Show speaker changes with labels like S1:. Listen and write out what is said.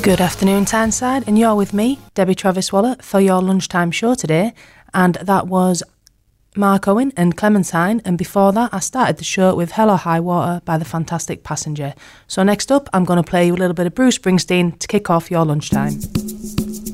S1: Good afternoon, Tyneside, and you're with me, Debbie Travis Waller, for your lunchtime show today. And that was Mark Owen and Clementine, and before that I started the show with Hello High Water by the Fantastic Passenger. So next up I'm going to play you a little bit of Bruce Springsteen to kick off your lunchtime.